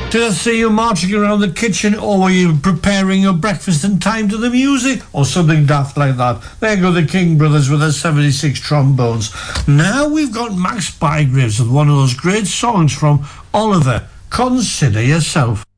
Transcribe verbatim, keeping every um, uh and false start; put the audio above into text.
Did I see you marching around the kitchen, or were you preparing your breakfast in time to the music, or something daft like that? There go the King Brothers with their seventy-six trombones. Now we've got Max Bygraves with one of those great songs from Oliver, Consider Yourself.